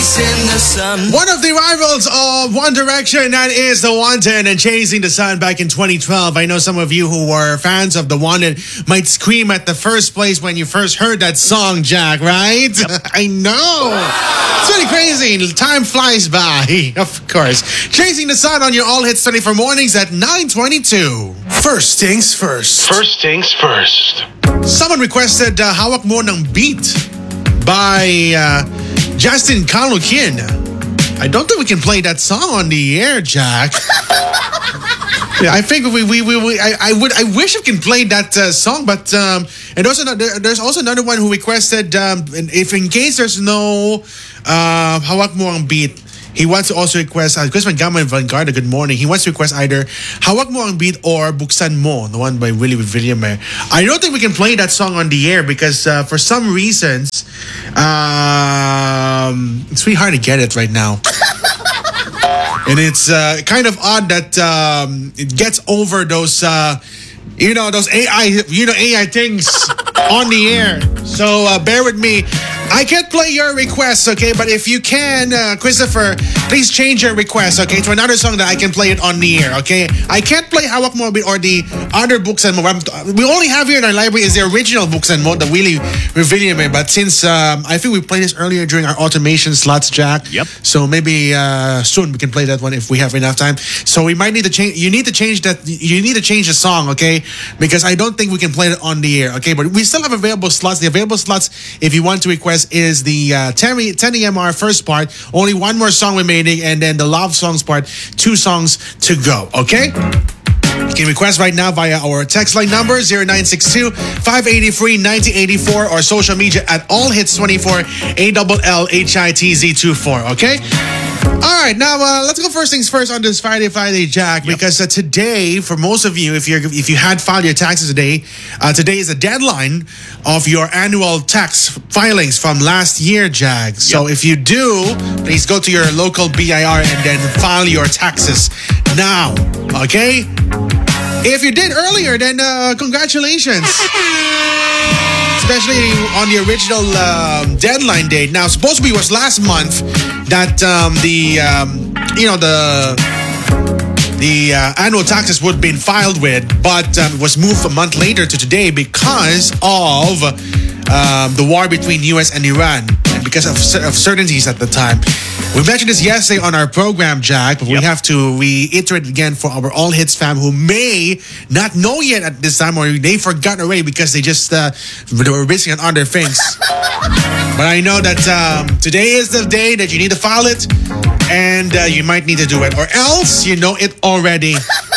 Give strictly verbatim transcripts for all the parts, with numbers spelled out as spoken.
chasing the sun. One of the rivals of One Direction, that is The Wanted and Chasing the Sun back in twenty twelve. I know some of you who were fans of The Wanted might scream at the first place when you first heard that song, Jack, right? Yep. I know. Wow. It's really crazy. Time flies by, of course. Chasing the Sun on your All Hits twenty-four mornings at nine twenty-two. First things first. First things first. Someone requested uh, Hawak Mo ng Beat by uh, Justin Calukin. I don't think we can play that song on the air, Jack. Yeah, I think we we we, we I, I would I wish we can play that uh, song, but um, and also there, there's also another one who requested um, if in case there's no uh, Hawak Mo ang Beat. He wants to also request, uh, Chris Gaman Vanguard, good morning. He wants to request either Hawak Mo ang Beat or Buksan Mo, the one by Willie Villamer. I don't think we can play that song on the air because uh, for some reasons, um, it's really hard to get it right now. And it's uh, kind of odd that um, it gets over those, uh, you know, those A I, you know, A I things on the air. So uh, bear with me. I can't play your request, okay? But if you can, uh, Christopher, please change your request, okay, to another song that I can play it on the air, okay? I can't play Hawak Mo or the other Buksan Mo. We only have here in our library is the original Buksan Mo, the Willie Revillame. But since um, I think we played this earlier during our automation slots, Jack. Yep. So maybe uh, soon we can play that one if we have enough time. So we might need to change. You need to change that. You need to change the song, okay? Because I don't think we can play it on the air, okay? But we still have available slots. The available slots, if you want to request, is the uh, ten A M R first part, only one more song remaining, and then the love songs part, two songs to go, okay? You can request right now via our text line number zero nine six two, five eight three, nine zero eight four or social media at all hits twenty-four, A L L H I T Z twenty-four, okay? All right, now uh, let's go first things first on this Friday, Friday, Jack, yep. Because uh, today, for most of you, if you're if you had filed your taxes today, uh, today is the deadline of your annual tax filings from last year, Jack. So yep. If you do, please go to your local B I R and then file your taxes now, okay? If you did earlier, then uh, congratulations. Especially on the original um, deadline date. Now, supposed to be was last month that um, the um, you know the the uh, annual taxes would have been filed with, but um, it was moved a month later to today because of um, the war between U S and Iran, and because of, of certainties at the time. We mentioned this yesterday on our program, Jack, but yep. we have to reiterate again for our All Hits fam who may not know yet at this time, or they forgot already because they just uh, they were busy on other things. But I know that um, today is the day that you need to file it, and uh, you might need to do it, or else you know it already.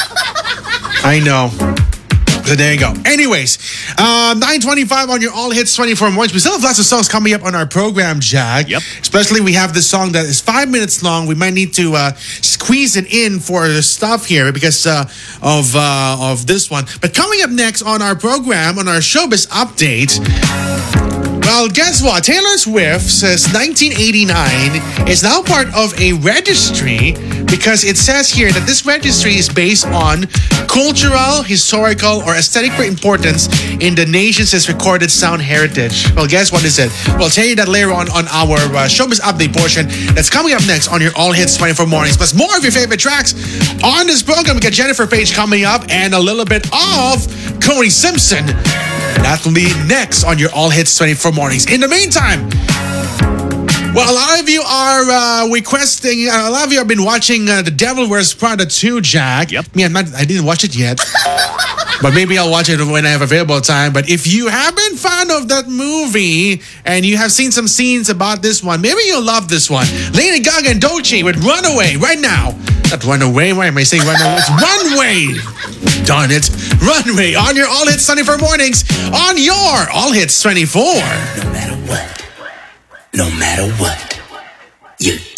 I know. So there you go. Anyways, uh, nine twenty-five on your All Hits twenty-four mornings. We still have lots of songs coming up on our program, Jack. Yep. Especially we have this song that is five minutes long. We might need to uh, squeeze it in for the stuff here because uh, of uh, of this one. But coming up next on our program, on our Showbiz Update, well, guess what? Taylor Swift says nineteen eighty-nine is now part of a registry because it says here that this registry is based on cultural, historical, or aesthetic importance in the nation's recorded sound heritage. Well, guess what is it? We'll tell you that later on on our uh, Showbiz Update portion that's coming up next on your All Hits twenty-four mornings. Plus more of your favorite tracks on this program. We got Jennifer Page coming up and a little bit of Cody Simpson. That will be next on your All Hits twenty-four mornings. In the meantime, well, a lot of you are uh, requesting, uh, a lot of you have been watching uh, The Devil Wears Prada two, Jack. Yep. Me, I'm not, I didn't watch it yet. But maybe I'll watch it when I have available time. But if you have been fan of that movie and you have seen some scenes about this one, maybe you'll love this one. Lady Gaga and Doechii with Runaway right now. Not Runaway, why am I saying Runaway? It's Runway. Darn it. Runway on your All Hits twenty-four mornings on your All Hits twenty-four. No matter what, no matter what, you